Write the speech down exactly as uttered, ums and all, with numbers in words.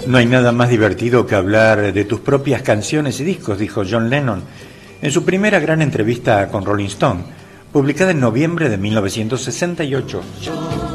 No hay nada más divertido que hablar de tus propias canciones y discos, dijo John Lennon en su primera gran entrevista con Rolling Stone, publicada en noviembre de mil novecientos sesenta y ocho.